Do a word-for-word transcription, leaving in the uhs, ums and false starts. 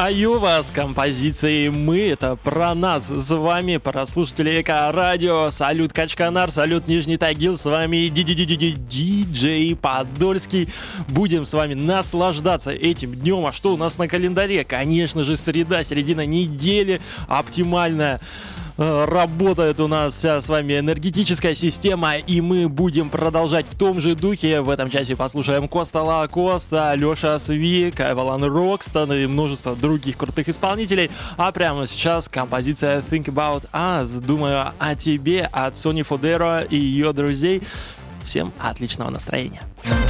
Аюва с композицией «Мы». Это про нас с вами, про слушателей Эко-радио. Салют Качканар, салют Нижний Тагил. С вами диджей Подольский. Будем с вами наслаждаться этим днем. А что у нас на календаре? Конечно же, среда, середина недели. Оптимальная работает у нас вся с вами энергетическая система, и мы будем продолжать в том же духе. В этом часе послушаем Коста Лакоста, Леша Свик, Эвалан Рокстон и множество других крутых исполнителей. А прямо сейчас композиция Think About Us, думаю о тебе, от Сони Фодеро и ее друзей. Всем отличного настроения.